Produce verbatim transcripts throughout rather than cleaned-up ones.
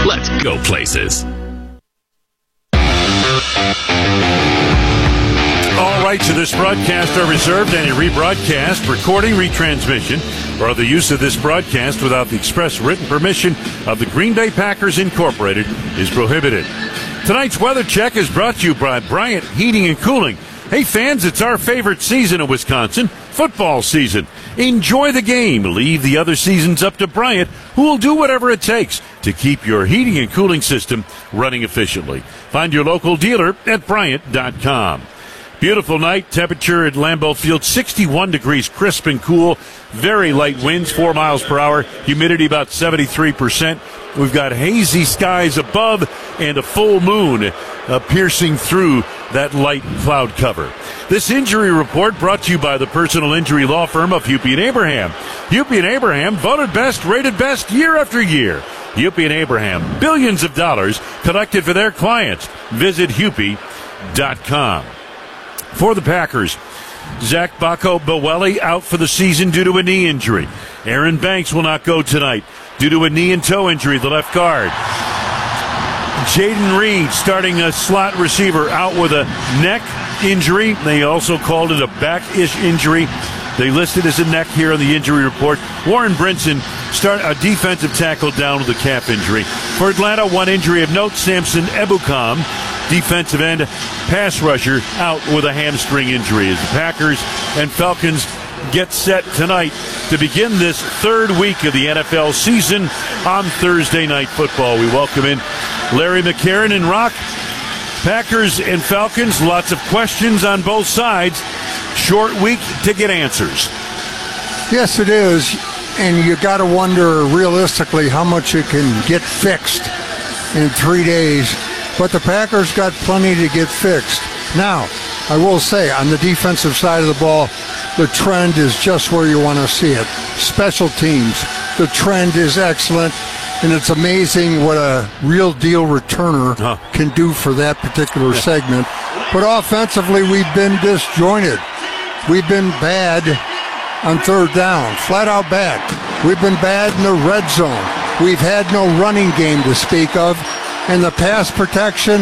Let's go places. All rights of this broadcast are reserved. Any rebroadcast, recording, retransmission, or other use of this broadcast without the express written permission of the Green Bay Packers Incorporated is prohibited. Tonight's weather check is brought to you by Bryant Heating and Cooling. Hey fans, it's our favorite season in Wisconsin, football season. Enjoy the game. Leave the other seasons up to Bryant, who will do whatever it takes to keep your heating and cooling system running efficiently. Find your local dealer at Bryant dot com. Beautiful night. Temperature at Lambeau Field, sixty-one degrees, crisp and cool. Very light winds, four miles per hour. Humidity about seventy-three percent. We've got hazy skies above and a full moon uh, piercing through that light cloud cover. This injury report brought to you by the personal injury law firm of Hupy and Abraham. Hupy and Abraham, voted best, rated best year after year. Hupy and Abraham, billions of dollars collected for their clients. Visit Hupy dot com. For the Packers, Zach Bacco-Bowelli out for the season due to a knee injury. Aaron Banks will not go tonight due to a knee and toe injury, the left guard. Jaden Reed, starting a slot receiver, out with a neck injury. They also called it a back-ish injury. They listed as a neck here on the injury report. Warren Brinson, start a defensive tackle, down with a calf injury. For Atlanta, one injury of note, Samson Ebukam, defensive end, pass rusher, out with a hamstring injury as the Packers and Falcons get set tonight to begin this third week of the N F L season on Thursday Night Football. We welcome in Larry McCarron and Rock. Packers and Falcons, lots of questions on both sides. Short week to get answers. Yes, it is. And you got to wonder realistically how much it can get fixed in three days. But the Packers got plenty to get fixed. Now, I will say, on the defensive side of the ball, the trend is just where you want to see it. Special teams, the trend is excellent, and it's amazing what a real deal returner huh. can do for that particular yeah. segment. But offensively, we've been disjointed. We've been bad on third down, flat out bad. We've been bad in the red zone. We've had no running game to speak of. And the pass protection,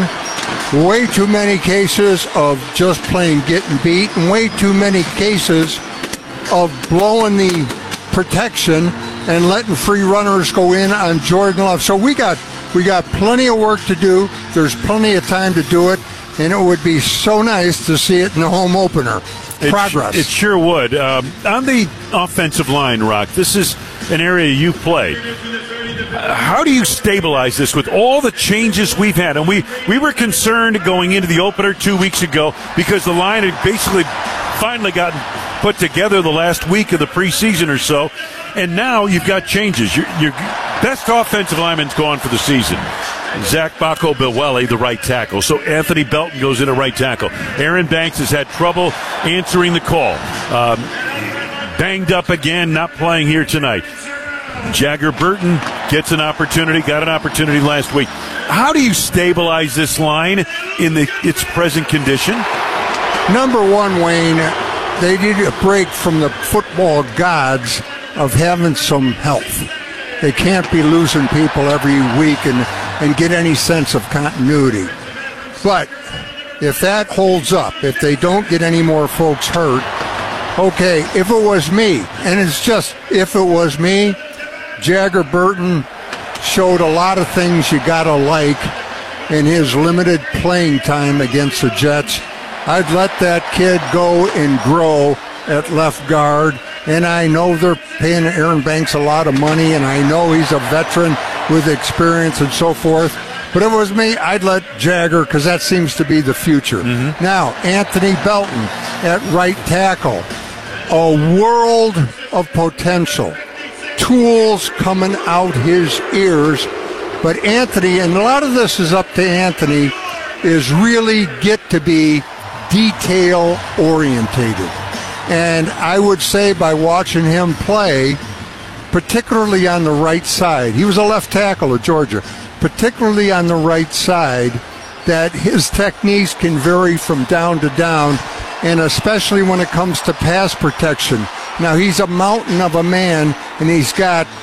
way too many cases of just plain getting beat, and way too many cases of blowing the protection and letting free runners go in on Jordan Love. So we got we got plenty of work to do. There's plenty of time to do it, and it would be so nice to see it in the home opener. Progress. It, it sure would. Um, on the offensive line, Rock, this is an area you play. Uh, how do you stabilize this with all the changes we've had? And we, we were concerned going into the opener two weeks ago because the line had basically finally gotten put together the last week of the preseason or so. And now you've got changes. Your, your best offensive lineman's gone for the season. Zach Bacco-Bowelli, the right tackle. So Anthony Belton goes in at right tackle. Aaron Banks has had trouble answering the call. Um, banged up again, not playing here tonight. Jagger Burton gets an opportunity, got an opportunity last week. How do you stabilize this line in the its present condition? Number one, Wayne, they need a break from the football gods of having some health. They can't be losing people every week and, and get any sense of continuity. But if that holds up, if they don't get any more folks hurt, okay, if it was me, and it's just if it was me, Jagger Burton showed a lot of things you gotta like in his limited playing time against the Jets. I'd let that kid go and grow at left guard, and I know they're paying Aaron Banks a lot of money, and I know he's a veteran with experience and so forth. But if it was me, I'd let Jagger, because that seems to be the future. Mm-hmm. Now, Anthony Belton at right tackle, a world of potential. Tools coming out his ears. But Anthony, and a lot of this is up to Anthony, is really get to be detail orientated. And I would say by watching him play, particularly on the right side, he was a left tackle at Georgia, particularly on the right side, that his techniques can vary from down to down, and especially when it comes to pass protection. Now, he's a mountain of a man, and he's got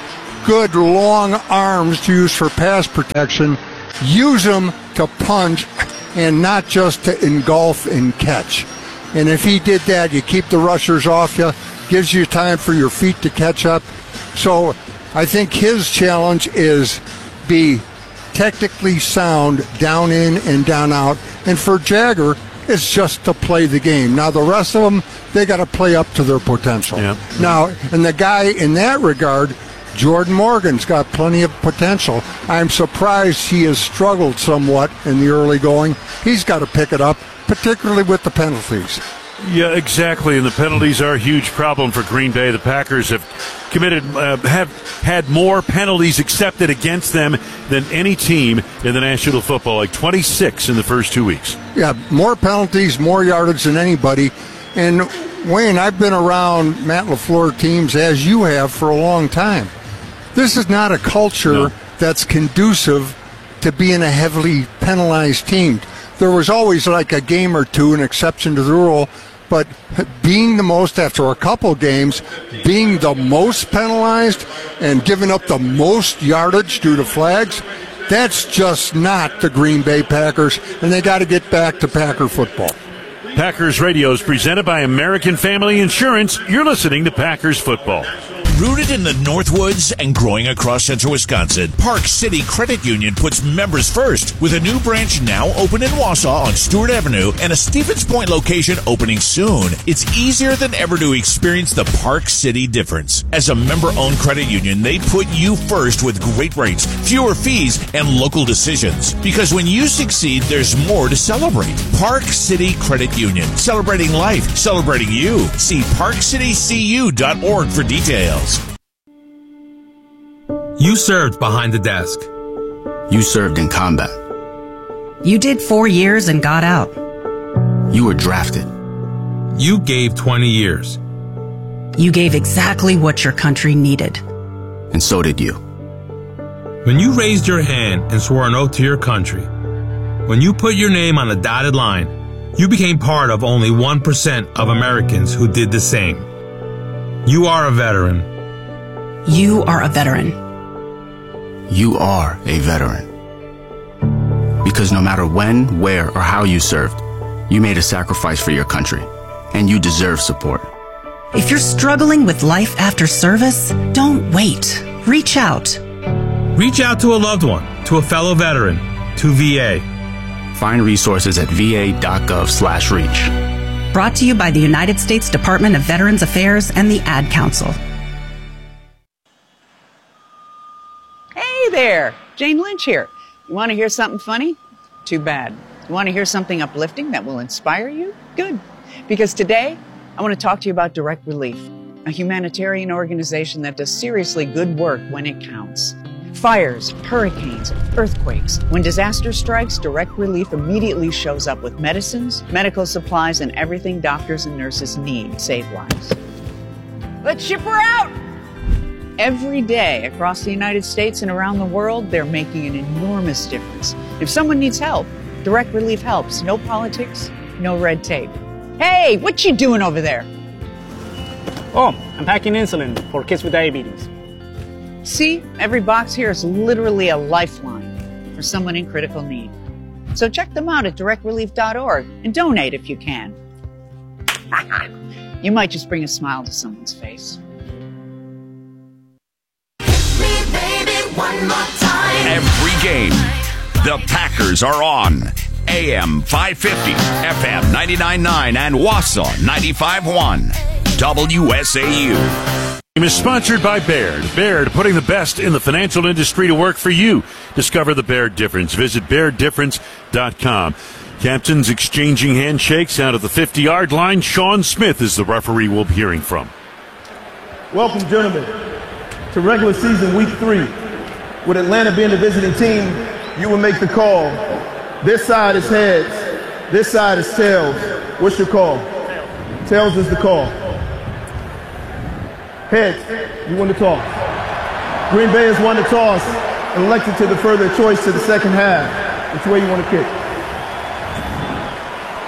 good long arms to use for pass protection. Use them to punch and not just to engulf and catch. And if he did that, you keep the rushers off you, gives you time for your feet to catch up. So I think his challenge is be technically sound down in and down out. And for Jagger, it's just to play the game. Now, the rest of them, they got to play up to their potential. Yeah. Now, and the guy in that regard, Jordan Morgan's got plenty of potential. I'm surprised he has struggled somewhat in the early going. He's got to pick it up, particularly with the penalties. Yeah, exactly, and the penalties are a huge problem for Green Bay. The Packers have committed, uh, have had more penalties accepted against them than any team in the National Football League, twenty-six in the first two weeks. Yeah, more penalties, more yardage than anybody. And, Wayne, I've been around Matt LaFleur teams, as you have, for a long time. This is not a culture No. that's conducive to being a heavily penalized team. There was always like a game or two, an exception to the rule, but being the most, after a couple games, being the most penalized and giving up the most yardage due to flags, that's just not the Green Bay Packers, and they got to get back to Packer football. Packers Radio is presented by American Family Insurance. You're listening to Packers Football. Rooted in the Northwoods and growing across central Wisconsin, Park City Credit Union puts members first with a new branch now open in Wausau on Stewart Avenue and a Stevens Point location opening soon. It's easier than ever to experience the Park City difference. As a member-owned credit union, they put you first with great rates, fewer fees, and local decisions. Because when you succeed, there's more to celebrate. Park City Credit Union, celebrating life, celebrating you. See park city c u dot org for details. You served behind the desk. You served in combat. You did four years and got out. You were drafted. You gave twenty years. You gave exactly what your country needed. And so did you. When you raised your hand and swore an oath to your country, when you put your name on a dotted line, you became part of only one percent of Americans who did the same. You are a veteran. You are a veteran. You are a veteran. Because no matter when, where, or how you served, you made a sacrifice for your country, and you deserve support. If you're struggling with life after service, don't wait. Reach out. Reach out to a loved one, to a fellow veteran, to V A. Find resources at v a dot gov slash reach. Brought to you by the United States Department of Veterans Affairs and the Ad Council. Hey there, Jane Lynch here. You want to hear something funny? Too bad. You want to hear something uplifting that will inspire you? Good. Because today, I want to talk to you about Direct Relief, a humanitarian organization that does seriously good work when it counts. Fires, hurricanes, earthquakes. When disaster strikes, Direct Relief immediately shows up with medicines, medical supplies, and everything doctors and nurses need to save lives. Let's ship her out! Every day across the United States and around the world, they're making an enormous difference. If someone needs help, Direct Relief helps. No politics, no red tape. Hey, what you doing over there? Oh, I'm packing insulin for kids with diabetes. See, every box here is literally a lifeline for someone in critical need. So check them out at direct relief dot org and donate if you can. You might just bring a smile to someone's face. One more time. Every game, the Packers are on. A M five fifty, F M ninety-nine point nine, and Wausau ninety-five point one. W S A U. Game is sponsored by Baird. Baird, putting the best in the financial industry to work for you. Discover the Baird difference. Visit baird difference dot com. Captains exchanging handshakes out of the fifty-yard line. Sean Smith is the referee we'll be hearing from. Welcome, gentlemen, to regular season week three. With Atlanta being the visiting team, you will make the call. This side is heads. This side is tails. What's your call? Tails is the call. Heads, you win the toss. Green Bay has won the toss and elected to defer their choice to the second half. Which way you want to kick?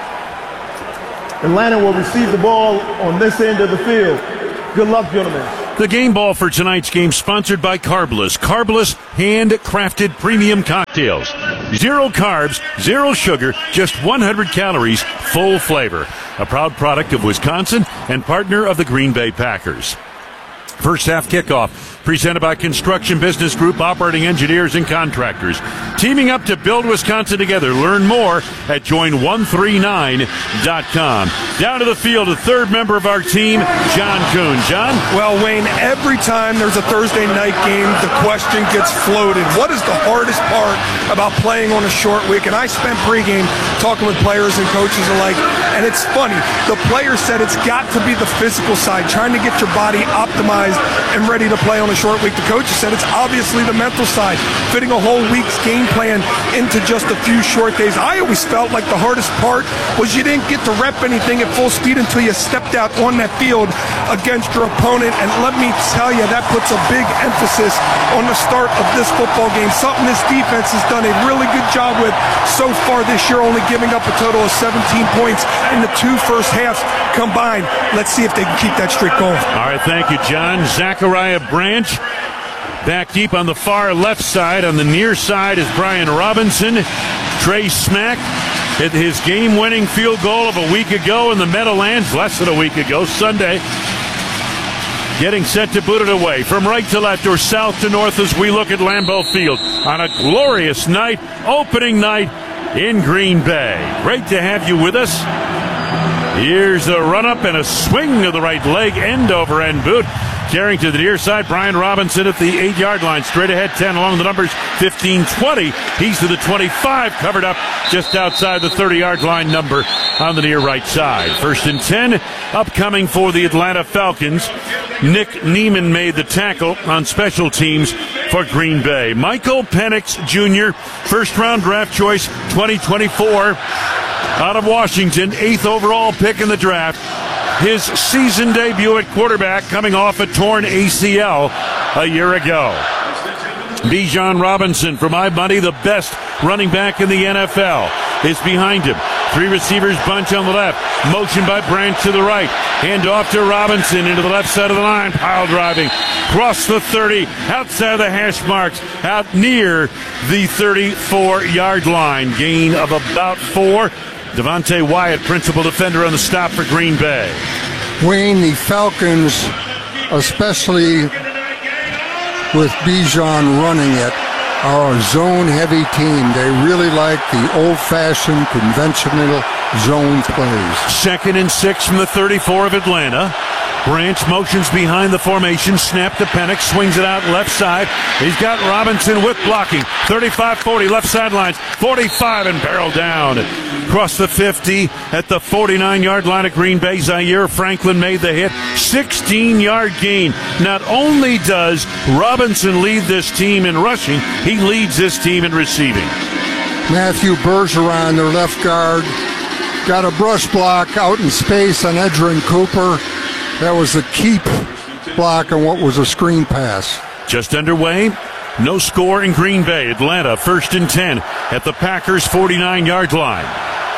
Atlanta will receive the ball on this end of the field. Good luck, gentlemen. The game ball for tonight's game sponsored by Carbless. Carbless handcrafted premium cocktails. Zero carbs, zero sugar, just one hundred calories, full flavor. A proud product of Wisconsin and partner of the Green Bay Packers. First half kickoff presented by Construction Business Group, operating engineers and contractors. Teaming up to build Wisconsin together. Learn more at join one three nine dot com. Down to the field, a third member of our team, John Kuhn. John? Well, Wayne, every time there's a Thursday night game, the question gets floated. What is the hardest part about playing on a short week? And I spent pregame talking with players and coaches alike, and it's funny. The players said it's got to be the physical side, trying to get your body optimized and ready to play on a short week. The coaches said it's obviously the mental side, fitting a whole week's game plan into just a few short days. I always felt like the hardest part was you didn't get to rep anything at full speed until you stepped out on that field against your opponent. And let me tell you, that puts a big emphasis on the start of this football game, something this defense has done a really good job with so far this year, only giving up a total of seventeen points in the two first halves combined. Let's see if they can keep that streak going. All right, thank you, John. Zachariah Branch back deep on the far left side. On the near side is Brian Robinson. Trey Smack hit his game-winning field goal of a week ago in the Meadowlands, less than a week ago, Sunday. Getting set to boot it away from right to left or south to north as we look at Lambeau Field on a glorious night, opening night in Green Bay. Great to have you with us. Here's a run-up and a swing to the right leg, end-over-end boot. Carrying to the near side, Brian Robinson at the eight-yard line. Straight ahead, ten along the numbers, fifteen twenty. He's to the twenty-five, covered up just outside the thirty-yard line number on the near right side. First and ten, upcoming for the Atlanta Falcons. Nick Neiman made the tackle on special teams for Green Bay. Michael Penix Junior, first-round draft choice, twenty twenty-four. Out of Washington, eighth overall pick in the draft. His season debut at quarterback coming off a torn A C L a year ago. Bijan Robinson, for my money, the best running back in the N F L, is behind him. Three receivers bunch on the left. Motion by Branch to the right. Hand off to Robinson into the left side of the line. Pile driving. Cross the thirty. Outside of the hash marks. Out near the thirty-four-yard line. Gain of about four. Devontae Wyatt, principal defender on the stop for Green Bay. Wayne, the Falcons, especially with Bijan running it, are a zone-heavy team. They really like the old-fashioned, conventional zone plays. Second and six from the thirty-four of Atlanta. Branch motions behind the formation. Snap to Penix. Swings it out left side. He's got Robinson with blocking. thirty-five forty left sidelines. forty-five and barrel down. Across the fifty at the forty-nine-yard line of Green Bay. Zaire Franklin made the hit. sixteen-yard gain. Not only does Robinson lead this team in rushing, he leads this team in receiving. Matthew Bergeron, their left guard, got a brush block out in space on Edgerrin Cooper. That was the keep block on what was a screen pass. Just underway. No score in Green Bay. Atlanta first and ten at the Packers' forty-nine-yard line.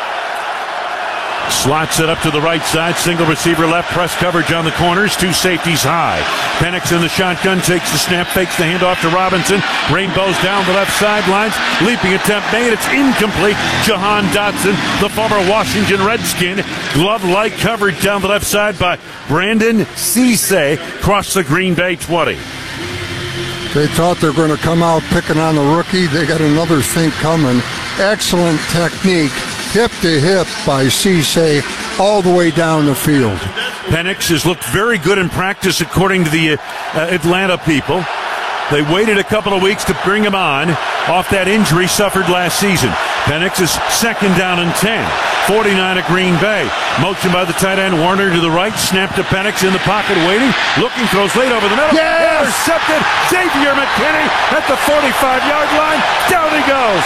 Slots it up to the right side. Single receiver left. Press coverage on the corners. Two safeties high. Penix in the shotgun. Takes the snap. Fakes the handoff to Robinson. Rainbows down the left sidelines. Leaping attempt made. It's incomplete. Jahan Dotson, the former Washington Redskin. Glove-like coverage down the left side by Brandon Cisse. Cross the Green Bay twenty. They thought they were going to come out picking on the rookie. They got another thing coming. Excellent technique. Hip to hip by Cisse all the way down the field. Penix has looked very good in practice, according to the uh, Atlanta people. They waited a couple of weeks to bring him on off that injury suffered last season. Penix is second down and ten. forty-nine at Green Bay. Motion by the tight end Warner to the right. Snap to Penix in the pocket waiting. Looking, throws late over the middle. Yes! Intercepted. Xavier McKinney at the forty-five-yard line. Down he goes.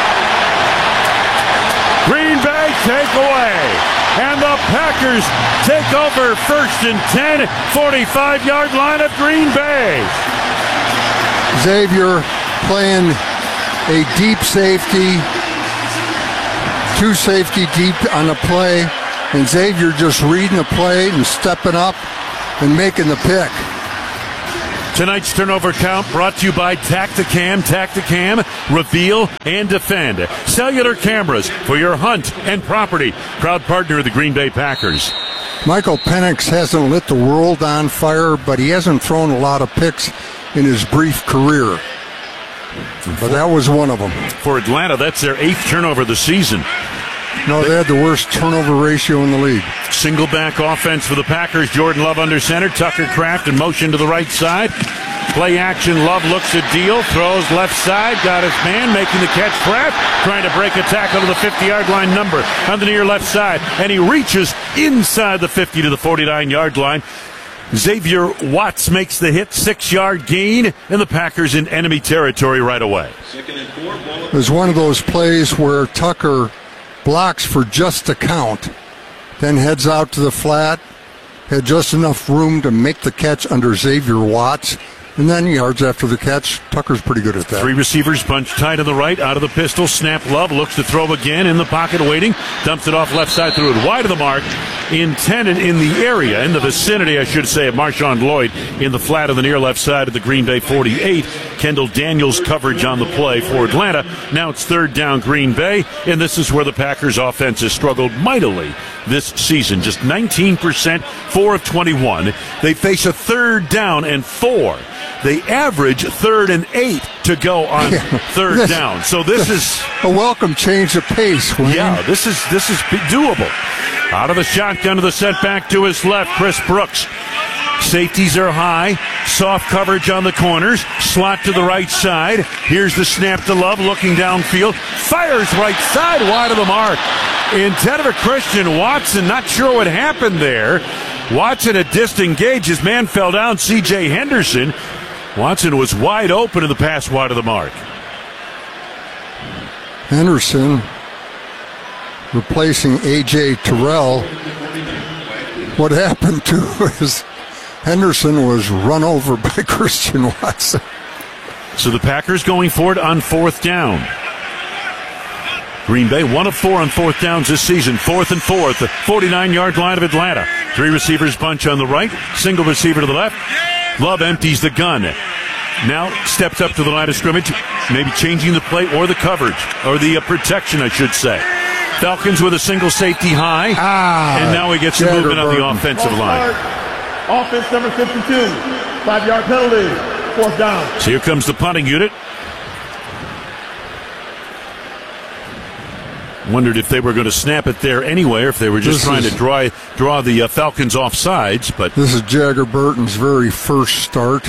Green Bay take away. And the Packers take over first and ten. forty-five-yard line of Green Bay. Xavier playing a deep safety. Two safety deep on the play, and Xavier just reading the play and stepping up and making the pick. Tonight's turnover count brought to you by Tacticam. Tacticam, reveal and defend. Cellular cameras for your hunt and property. Proud partner of the Green Bay Packers. Michael Penix hasn't lit the world on fire, but he hasn't thrown a lot of picks in his brief career. But that was one of them. For Atlanta, that's their eighth turnover of the season. No, they had the worst turnover ratio in the league. Single back offense for the Packers. Jordan Love under center. Tucker Kraft in motion to the right side. Play action. Love looks at Deal. Throws left side. Got his man making the catch. Kraft trying to break a tackle to the fifty-yard line number on the near left side. And he reaches inside the fifty to the forty-nine-yard line. Xavier Watts makes the hit, six-yard gain, and the Packers in enemy territory right away. It was one of those plays where Tucker blocks for just a count, then heads out to the flat, had just enough room to make the catch under Xavier Watts, and then yards after the catch. Tucker's pretty good at that. Three receivers bunch tight on the right, out of the pistol. Snap. Love looks to throw again, in the pocket waiting. Dumps it off left side, threw it wide of the mark. Intended in the area, in the vicinity, I should say, of Marshawn Lloyd in the flat on the near left side of the Green Bay forty-eight. Kendall Daniels coverage on the play for Atlanta. Now it's third down Green Bay, and this is where the Packers offense has struggled mightily this season. Just nineteen percent, four of twenty-one. They face a third down and four. They average third and eight to go on yeah, third this, down. So this is a welcome change of pace, Wayne. Yeah, this is this is doable. Out of the shotgun to the setback to his left, Chris Brooks. Safeties are high. Soft coverage on the corners. Slot to the right side. Here's the snap to Love, looking downfield. Fires right side, wide of the mark. Instead of a Christian Watson, not sure what happened there. Watson had disengaged. His man fell down, C J Henderson. Watson was wide open in the pass wide of the mark. Henderson replacing A J Terrell. What happened to is Henderson was run over by Christian Watson. So the Packers going for it on fourth down. Green Bay, one of four on fourth downs this season. Fourth and fourth, the forty-nine-yard line of Atlanta. Three receivers bunch on the right, single receiver to the left. Love empties the gun. Now steps up to the line of scrimmage, maybe changing the play or the coverage, or the uh, protection, I should say. Falcons with a single safety high, ah, and now he gets some movement on the offensive line. Offense number fifty-two, five-yard penalty, fourth down. So here comes the punting unit. Wondered if they were going to snap it there anyway, or if they were just this trying is, to draw, draw the uh, Falcons off sides. But this is Jagger Burton's very first start.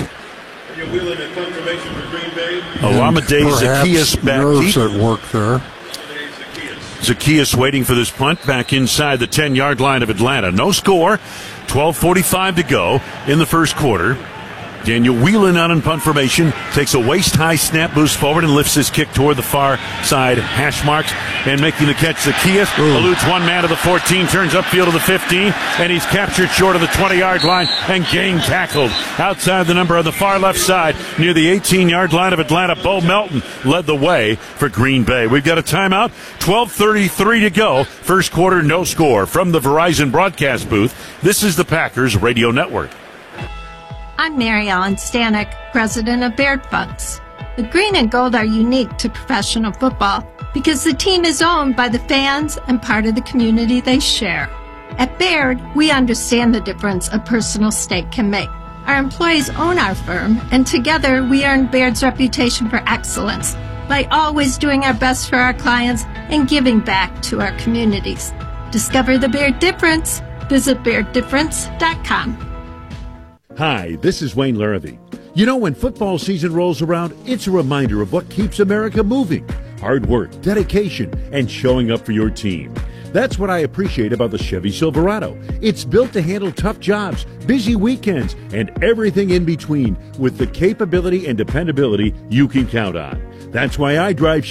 Olamide Zaccheaus back nerves deep. At work there. Zaccheaus waiting for this punt back inside the ten-yard line of Atlanta. No score. twelve forty-five to go in the first quarter. Daniel Whelan on in punt formation, takes a waist-high snap, moves forward, and lifts his kick toward the far side hash marks. And making the catch, Zaccheaus eludes one man to the fourteen, turns upfield to the fifteen, and he's captured short of the twenty-yard line and gang tackled outside the number on the far left side near the eighteen-yard line of Atlanta. Bo Melton led the way for Green Bay. We've got a timeout, twelve thirty-three to go. First quarter, no score. From the Verizon broadcast booth, this is the Packers Radio Network. I'm Mary Ellen Stanek, president of Baird Funds. The green and gold are unique to professional football because the team is owned by the fans and part of the community they share. At Baird, we understand the difference a personal stake can make. Our employees own our firm, and together we earn Baird's reputation for excellence by always doing our best for our clients and giving back to our communities. Discover the Baird difference. Visit baird difference dot com. Hi, this is Wayne Larrivee. You know, when football season rolls around, it's a reminder of what keeps America moving. Hard work, dedication, and showing up for your team. That's what I appreciate about the Chevy Silverado. It's built to handle tough jobs, busy weekends, and everything in between with the capability and dependability you can count on. That's why I drive Chevy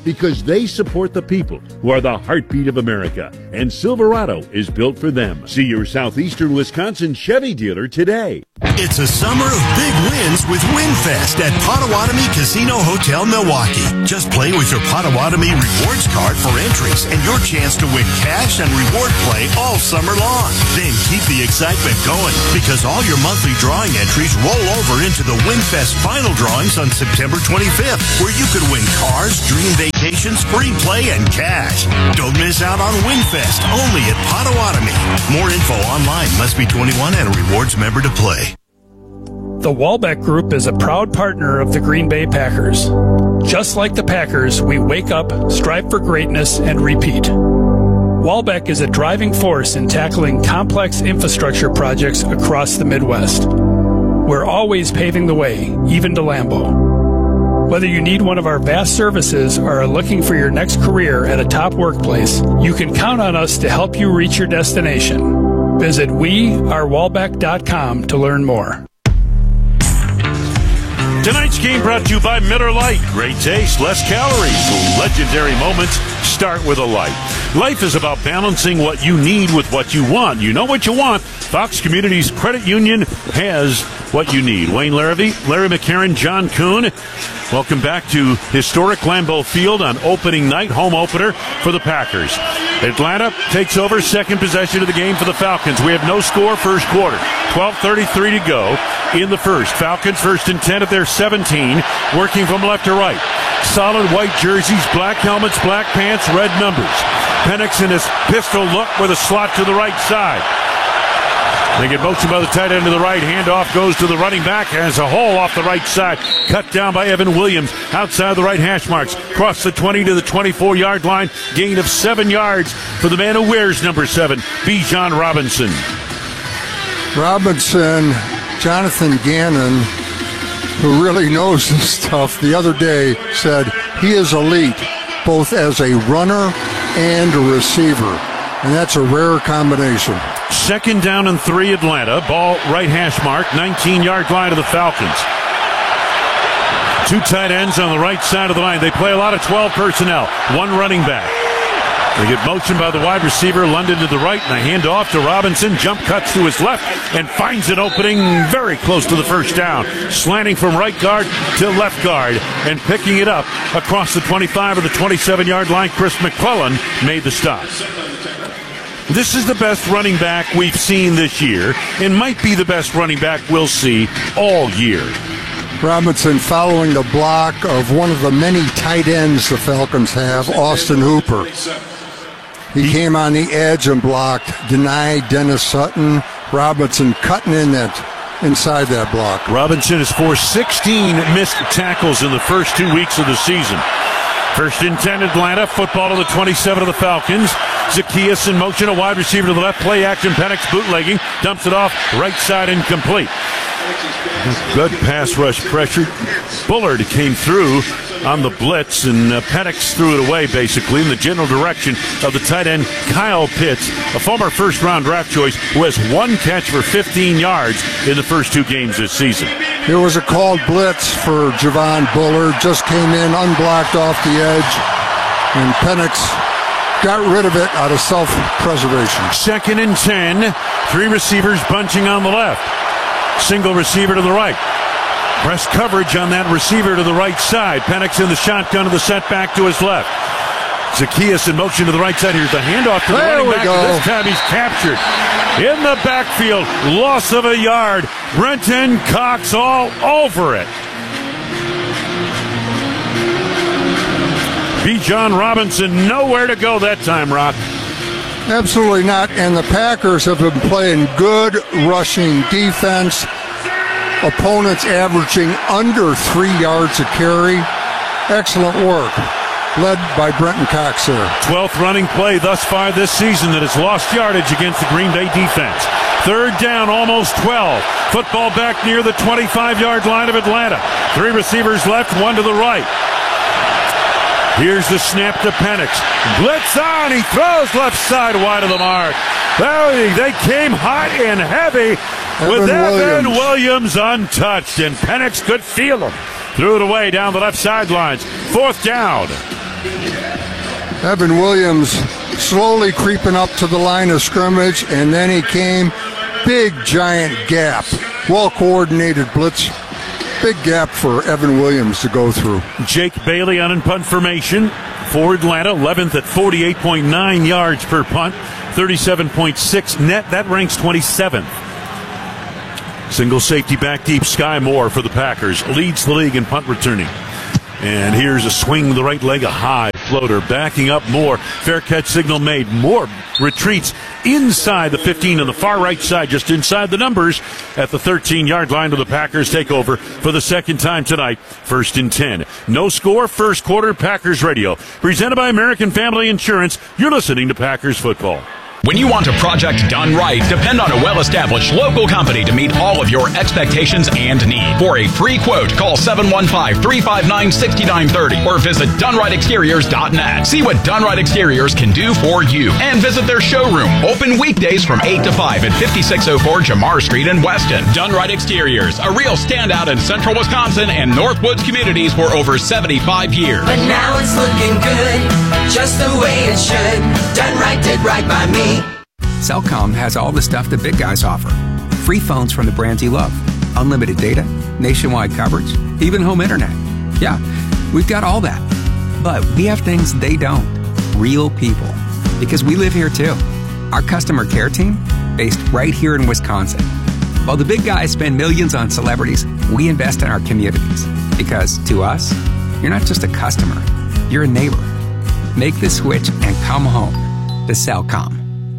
because they support the people who are the heartbeat of America, and Silverado is built for them. See your Southeastern Wisconsin Chevy dealer today. It's a summer of big wins with WinFest at Potawatomi Casino Hotel, Milwaukee. Just play with your Potawatomi rewards card for entries and your chance to win cash and reward play all summer long. Then keep the excitement going because all your monthly drawing entries roll over into the WinFest final drawings on September twenty-fifth, where you could win cars, dream vacations, free play, and cash. Don't miss out on WinFest, only at Potawatomi. More info online. Must be twenty-one and a rewards member to play. The Walbeck Group is a proud partner of the Green Bay Packers. Just like the Packers, we wake up, strive for greatness, and repeat. Walbeck is a driving force in tackling complex infrastructure projects across the Midwest. We're always paving the way, even to Lambeau. Whether you need one of our vast services or are looking for your next career at a top workplace, you can count on us to help you reach your destination. Visit we are walbeck dot com to learn more. Tonight's game brought to you by Miller Lite. Great taste, less calories. Legendary moments start with a light. Life is about balancing what you need with what you want. You know what you want. Fox Communities Credit Union has what you need. Wayne Larrivee, Larry McCarron, John Kuhn. Welcome back to historic Lambeau Field on opening night, home opener for the Packers. Atlanta takes over second possession of the game for the Falcons. We have no score first quarter. twelve thirty-three to go in the first. Falcons first and ten at their seventeen, working from left to right. Solid white jerseys, black helmets, black pants, red numbers. Penix in his pistol look with a slot to the right side. They get motion by the tight end to the right. Handoff goes to the running back as a hole off the right side. Cut down by Evan Williams outside the right hash marks. Cross the twenty to the twenty-four-yard line. Gain of seven yards for the man who wears number seven, Bijan Robinson. Robinson, Jonathan Gannon, who really knows this stuff, the other day said he is elite both as a runner and a receiver. And that's a rare combination. Second down and three, Atlanta. Ball right hash mark, nineteen-yard line of the Falcons. Two tight ends on the right side of the line. They play a lot of twelve personnel. One running back. They get motion by the wide receiver, London to the right, and a handoff to Robinson. Jump cuts to his left and finds an opening very close to the first down. Slanting from right guard to left guard and picking it up across the twenty-five of the twenty-seven-yard line. Chris McClellan made the stop. This is the best running back we've seen this year and might be the best running back we'll see all year. Robinson following the block of one of the many tight ends the Falcons have, Austin Hooper. He came on the edge and blocked, denied Dennis Sutton. Robinson cutting in that inside that block. Robinson has forced sixteen missed tackles in the first two weeks of the season. First and ten, Atlanta. Football to the twenty-seven of the Falcons. Zacchaeus in motion, a wide receiver to the left. Play action, Penix bootlegging. Dumps it off, right side incomplete. Good pass rush pressure. Bullard came through on the blitz, and uh, Penix threw it away, basically, in the general direction of the tight end, Kyle Pitts, a former first-round draft choice who has one catch for fifteen yards in the first two games this season. There was a called blitz for Javon Bullard. Just came in, unblocked off the edge, and Penix got rid of it out of self-preservation. Second and ten. Three receivers bunching on the left. Single receiver to the right. Press coverage on that receiver to the right side. Penix in the shotgun to the setback to his left. Zacchaeus in motion to the right side. Here's the handoff to the there running we back. Go. This time he's captured. In the backfield. Loss of a yard. Brenton Cox all over it. Bijan Robinson nowhere to go that time, Rock. Absolutely not. And the Packers have been playing good rushing defense. Opponents averaging under three yards a carry. Excellent work. Led by Brenton Cox there. twelfth running play thus far this season that has lost yardage against the Green Bay defense. Third down, almost twelve. Football back near the twenty-five-yard line of Atlanta. Three receivers left, one to the right. Here's the snap to Penix. Blitz on. He throws left side wide of the mark. They came hot and heavy with Evan Williams. Williams untouched, and Penix could feel him. Threw it away down the left sidelines. Fourth down. Evan Williams slowly creeping up to the line of scrimmage, and then he came. Big, giant gap. Well-coordinated blitz. Big gap for Evan Williams to go through. Jake Bailey on in punt formation for Atlanta, eleventh at forty-eight point nine yards per punt, thirty-seven point six net. That ranks twenty-seventh. Single safety back deep. Sky Moore for the Packers leads the league in punt returning. And here's a swing with the right leg, a high floater, backing up Moore. Fair catch signal made. Moore retreats inside the fifteen on the far right side, just inside the numbers at the thirteen-yard line, to the Packers take over for the second time tonight. First and ten. No score, first quarter, Packers Radio. Presented by American Family Insurance. You're listening to Packers Football. When you want a project done right, depend on a well-established local company to meet all of your expectations and needs. For a free quote, call seven one five, three five nine, six nine three zero or visit done right exteriors dot net. See what Done Right Exteriors can do for you. And visit their showroom, open weekdays from eight to five at fifty-six oh four Jamar Street in Weston. Done Right Exteriors, a real standout in central Wisconsin and Northwoods communities for over seventy-five years. But now it's looking good, just the way it should. Done Right did right by me. Cellcom has all the stuff the big guys offer. Free phones from the brands you love. Unlimited data, nationwide coverage, even home internet. Yeah, we've got all that. But we have things they don't. Real people. Because we live here too. Our customer care team, based right here in Wisconsin. While the big guys spend millions on celebrities, we invest in our communities. Because to us, you're not just a customer, you're a neighbor. Make the switch and come home to Cellcom.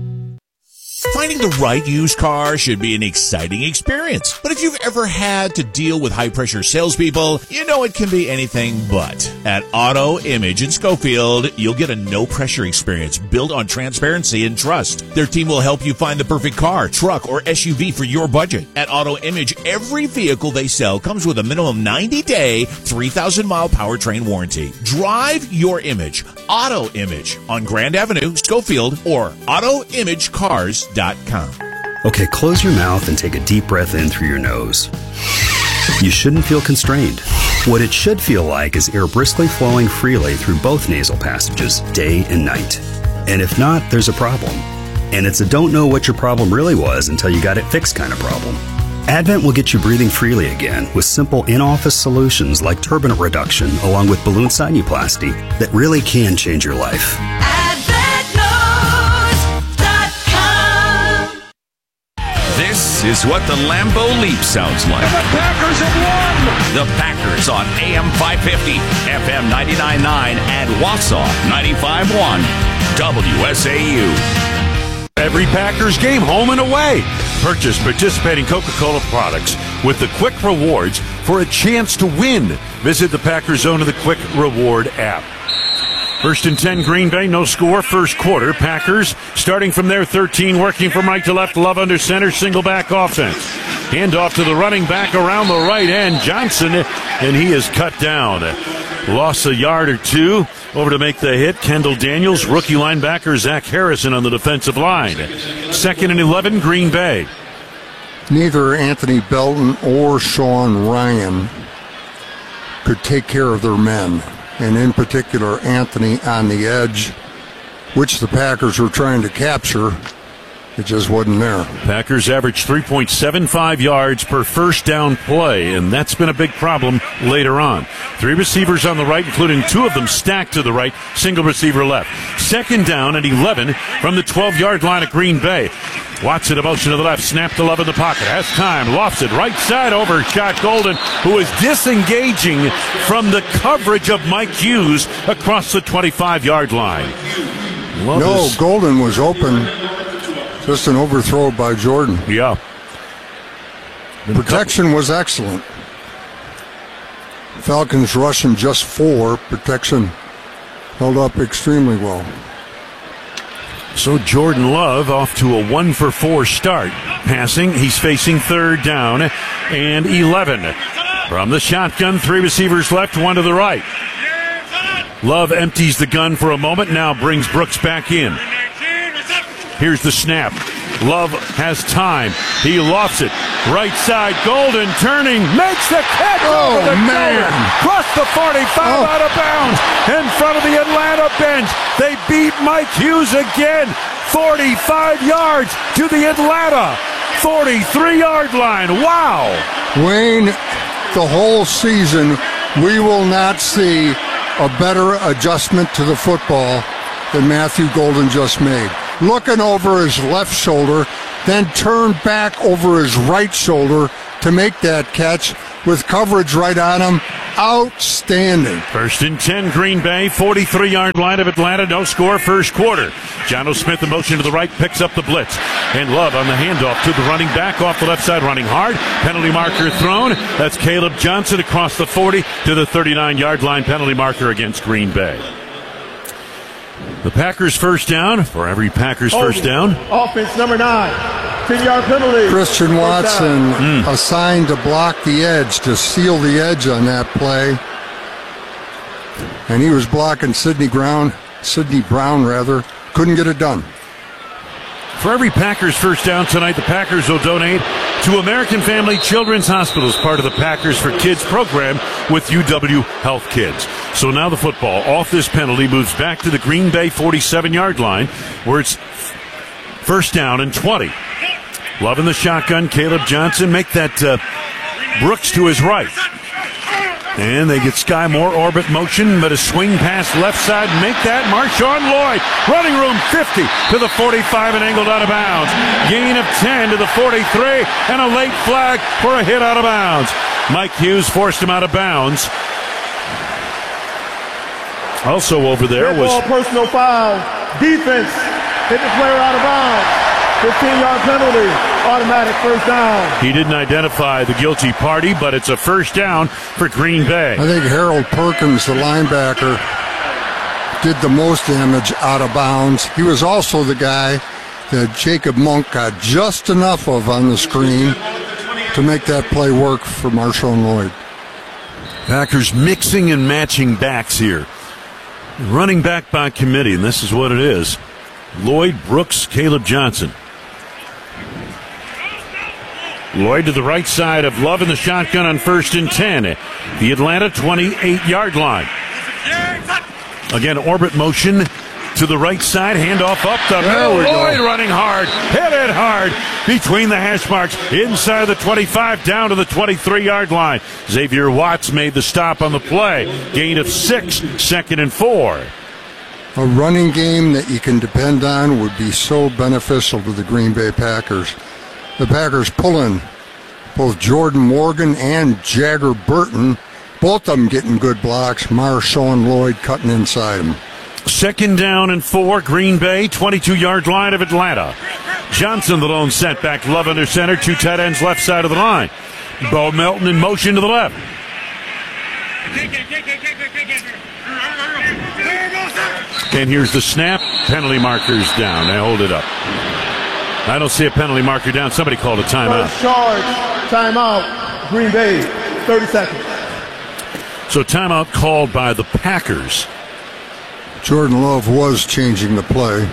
Finding the right used car should be an exciting experience. But if you've ever had to deal with high-pressure salespeople, you know it can be anything but. At Auto Image in Schofield, you'll get a no-pressure experience built on transparency and trust. Their team will help you find the perfect car, truck, or S U V for your budget. At Auto Image, every vehicle they sell comes with a minimum ninety-day, three thousand mile powertrain warranty. Drive your image. Auto Image on Grand Avenue, Schofield, or auto image cars dot com. Okay, close your mouth and take a deep breath in through your nose. You shouldn't feel constrained. What it should feel like is air briskly flowing freely through both nasal passages, day and night. And if not, there's a problem. And it's a don't know what your problem really was until you got it fixed kind of problem. Advent will get you breathing freely again with simple in-office solutions like turbinate reduction along with balloon sinuplasty that really can change your life. This is what the Lambeau Leap sounds like. And the Packers have won! The Packers on A M five fifty, F M ninety-nine point nine, and Wausau ninety-five point one, W S A U. Every Packers game, home and away. Purchase participating Coca-Cola products with the Quick Rewards for a chance to win. Visit the Packers Zone of the Quick Reward app. First and ten, Green Bay, no score, first quarter. Packers starting from their thirteen, working from right to left, Love under center, single back offense. Hand off to the running back around the right end, Johnson, and he is cut down. Lost a yard or two. Over to make the hit, Kendall Daniels, rookie linebacker Zach Harrison on the defensive line. Second and eleven, Green Bay. Neither Anthony Belton or Sean Ryan could take care of their men, and in particular Anthony on the edge, which the Packers were trying to capture. It just wasn't there. Packers average three point seven five yards per first down play, and that's been a big problem later on. Three receivers on the right, including two of them stacked to the right, single receiver left. Second down and eleven from the twelve-yard line of Green Bay. Watson a motion to the left, snap to Love in the pocket, has time, lofts it, right side over, shot Golden, who is disengaging from the coverage of Mike Hughes across the twenty-five-yard line. Love no, is- Golden was open. Just an overthrow by Jordan. Yeah. Protection was excellent. Falcons rushing just four. Protection held up extremely well. So Jordan Love off to a one for four start. Passing, he's facing third down and eleven. From the shotgun, three receivers left, one to the right. Love empties the gun for a moment, now brings Brooks back in. Here's the snap. Love has time. He lofts it. Right side, Golden turning, makes the catch oh, over the man. shoulder. Cross the forty-five, oh. out of bounds. In front of the Atlanta bench. They beat Mike Hughes again. forty-five yards to the Atlanta forty-three-yard line. Wow. Wayne, the whole season, we will not see a better adjustment to the football than Matthew Golden just made. Looking over his left shoulder, then turned back over his right shoulder to make that catch with coverage right on him. Outstanding. First and ten, Green Bay, forty-three-yard line of Atlanta. No score, first quarter. Jono Smith in motion to the right, picks up the blitz. And Love on the handoff to the running back off the left side, running hard. Penalty marker thrown. That's Caleb Johnson across the forty to the thirty-nine-yard line. Penalty marker against Green Bay. The Packers first down. For every Packers Holding. first down. Offense number nine. ten-yard penalty. Christian Watson mm. assigned to block the edge, to seal the edge on that play. And he was blocking Sidney Brown, Sidney Brown rather. Couldn't get it done. For every Packers first down tonight, the Packers will donate to American Family Children's Hospital as part of the Packers for Kids program with U W Health Kids. So now the football off this penalty moves back to the Green Bay forty-seven-yard line where it's first down and twenty. Love in the shotgun. Caleb Johnson make that uh, Brooks to his right. And they get Sky Moore orbit motion, but a swing pass left side. Make that Marshawn Lloyd. Running room fifty to the forty-five and angled out of bounds. Gain of ten to the forty-three and a late flag for a hit out of bounds. Mike Hughes forced him out of bounds. Also over there was... personal foul. Defense hit the player out of bounds. fifteen-yard penalty. Automatic first down. He didn't identify the guilty party, but it's a first down for Green Bay. I think Harold Perkins, the linebacker, did the most damage out of bounds. He was also the guy that Jacob Monk got just enough of on the screen to make that play work for Marshawn Lloyd. Packers mixing and matching backs here. Running back by committee, and this is what it is. Lloyd, Brooks, Caleb Johnson. Lloyd to the right side of Love in the shotgun on first and ten. The Atlanta twenty-eight-yard line. Again, orbit motion to the right side. Handoff up the middle. Lloyd go. Running hard. Hit it hard between the hash marks. Inside the twenty-five down to the twenty-three-yard line. Xavier Watts made the stop on the play. Gain of six. Second and four. A running game that you can depend on would be so beneficial to the Green Bay Packers. The Packers pulling both Jordan Morgan and Jagger Burton, both of them getting good blocks. Marshawn Lloyd cutting inside them. Second down and four, Green Bay, twenty-two-yard line of Atlanta. Johnson, the lone setback. Love under center, two tight ends left side of the line. Bo Melton in motion to the left. And here's the snap. Penalty markers down. They hold it up. I don't see a penalty marker down. Somebody called a timeout. First charge, timeout, Green Bay, thirty seconds. So timeout called by the Packers. Jordan Love was changing the play.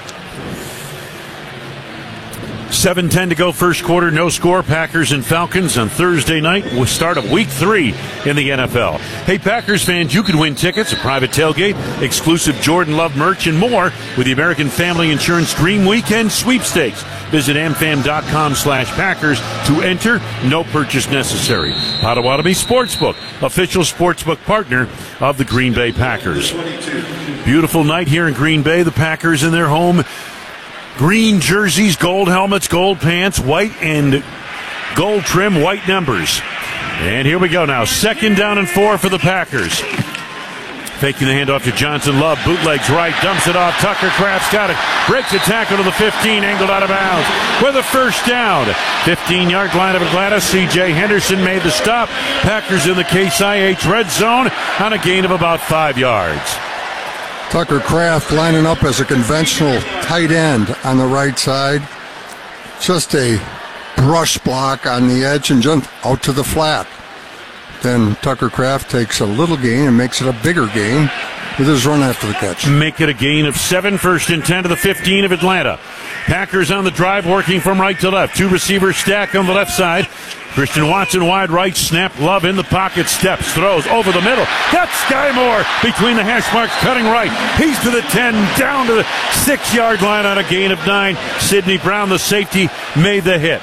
seven ten to go first quarter, no score. Packers and Falcons on Thursday night with start of week three in the N F L. Hey, Packers fans, you can win tickets, a private tailgate, exclusive Jordan Love merch, and more with the American Family Insurance Dream Weekend Sweepstakes. Visit amfam.com slash Packers to enter. No purchase necessary. Potawatomi Sportsbook, official sportsbook partner of the Green Bay Packers. Beautiful night here in Green Bay. The Packers in their home. Green jerseys, gold helmets, gold pants, white and gold trim, white numbers. And here we go now. Second down and four for the Packers. Faking the handoff to Johnson. Love bootlegs right, dumps it off. Tucker Kraft's got it. Breaks a tackle to the fifteen, angled out of bounds. With a first down. fifteen-yard line of Atlanta. C J Henderson made the stop. Packers in the Case I H red zone on a gain of about five yards. Tucker Kraft lining up as a conventional tight end on the right side. Just a brush block on the edge and jump out to the flat. Then Tucker Kraft takes a little gain and makes it a bigger gain. with his run after the catch. Make it a gain of seven, first and ten to the fifteen of Atlanta. Packers on the drive, working from right to left. Two receivers stack on the left side. Christian Watson wide right, snap, Love in the pocket, steps, throws over the middle. Got Sky Moore between the hash marks, cutting right. He's to the ten, down to the six-yard line on a gain of nine. Sidney Brown, the safety, made the hit.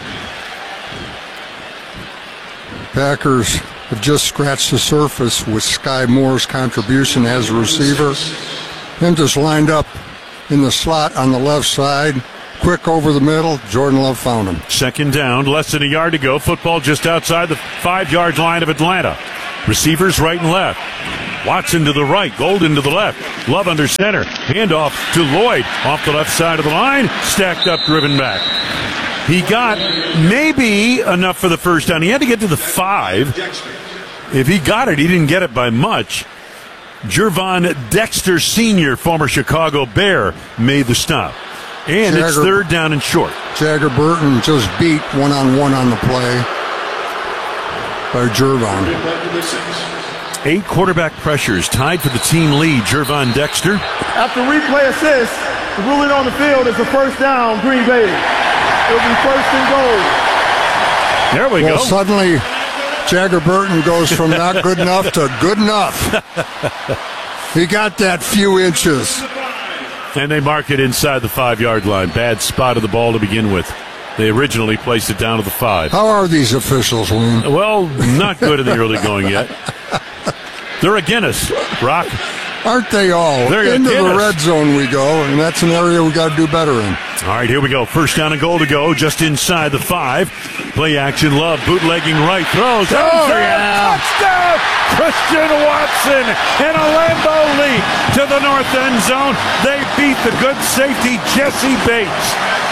Packers have just scratched the surface with Sky Moore's contribution as a receiver. Him just lined up in the slot on the left side. Quick over the middle. Jordan Love found him. Second down, less than a yard to go. Football just outside the five-yard line of Atlanta. Receivers right and left. Watson to the right, Golden to the left. Love under center. Handoff to Lloyd off the left side of the line. Stacked up, driven back. He got maybe enough for the first down. He had to get to the five. If he got it, he didn't get it by much. Gervon Dexter Senior, former Chicago Bear, made the stop. And Jagger, it's third down and short. Jagger Burton just beat one-on-one on the play by Gervon. Eight quarterback pressures tied for the team lead. Gervon Dexter. After replay assist, the ruling on the field is a first down, Green Bay. It'll be first and goal. There we well, go. Suddenly, Jagger Burton goes from not good enough to good enough. He got that few inches. And they mark it inside the five-yard line. Bad spot of the ball to begin with. They originally placed it down to the five. How are these officials, Wayne? Well, not good in the early going yet. They're against us, Brock. Aren't they all? They're Into the us. red zone we go, and that's an area we got to do better in. All right, here we go. First down and goal to go, just inside the five. Play action, Love, bootlegging right, throws. Oh, yeah. Touchdown! Christian Watson and a Lambeau leap to the north end zone. They beat the good safety, Jesse Bates.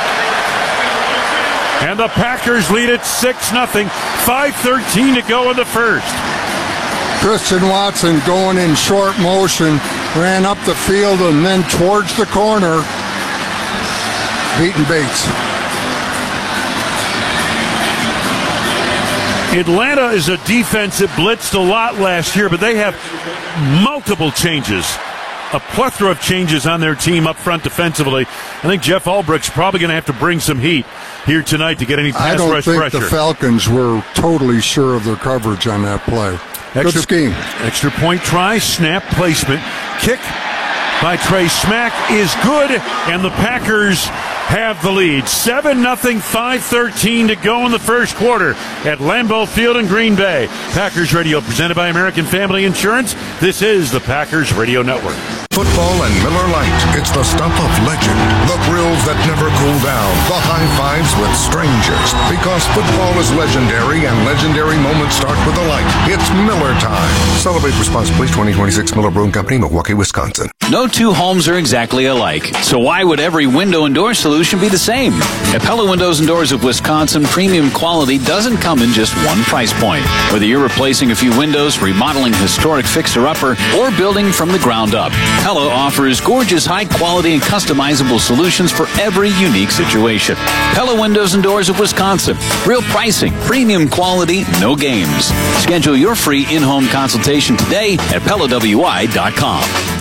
And the Packers lead it six nothing. five thirteen to go in the first. Christian Watson going in short motion, ran up the field and then towards the corner, beating Bates. Atlanta is a defense that blitzed a lot last year, but they have multiple changes, a plethora of changes on their team up front defensively. I think Jeff Albrecht's probably going to have to bring some heat here tonight to get any pass I don't rush think pressure. The Falcons were totally sure of their coverage on that play. Extra, Good scheme. Extra point try, snap placement, kick by Trey Smack is good, and the Packers have the lead. seven nothing, five thirteen to go in the first quarter at Lambeau Field in Green Bay. Packers Radio presented by American Family Insurance. This is the Packers Radio Network. Football and Miller Lite. It's the stuff of legend. The thrills that never cool down. The high fives with strangers. Because football is legendary and legendary moments start with a light. It's Miller time. Celebrate responsibly. twenty twenty-six Miller Brewing Company, Milwaukee, Wisconsin. No two homes are exactly alike. So why would every window and door solution be the same? At Pella Windows and Doors of Wisconsin, premium quality doesn't come in just one price point. Whether you're replacing a few windows, remodeling historic fixer-upper, or building from the ground up, Pella offers gorgeous, high-quality, and customizable solutions for every unique situation. Pella Windows and Doors of Wisconsin. Real pricing, premium quality, no games. Schedule your free in-home consultation today at Pella W I dot com.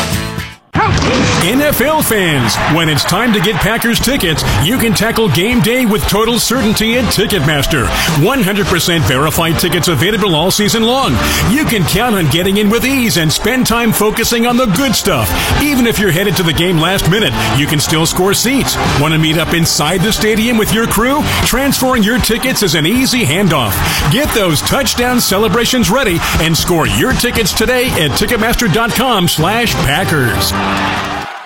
N F L fans, when it's time to get Packers tickets, you can tackle game day with total certainty at Ticketmaster. one hundred percent verified tickets available all season long. You can count on getting in with ease and spend time focusing on the good stuff. Even if you're headed to the game last minute, you can still score seats. Want to meet up inside the stadium with your crew? Transferring your tickets is an easy handoff. Get those touchdown celebrations ready and score your tickets today at Ticketmaster dot com slash Packers.